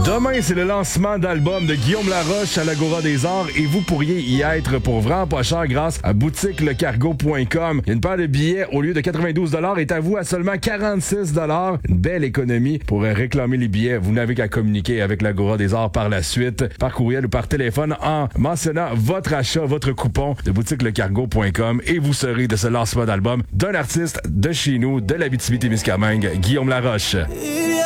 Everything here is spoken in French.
Demain, c'est le lancement d'album de Guillaume Laroche à l'Agora des Arts et vous pourriez y être pour vraiment pas cher grâce à boutiquelecargo.com. Une paire de billets au lieu de 92 $ est à vous à seulement 46 $. Une belle économie pour réclamer les billets. Vous n'avez qu'à communiquer avec l'Agora des Arts par la suite, par courriel ou par téléphone en mentionnant votre achat, votre coupon de boutiquelecargo.com et vous serez de ce lancement d'album d'un artiste de chez nous, de l'Abitibi-Témiscamingue, Guillaume Laroche.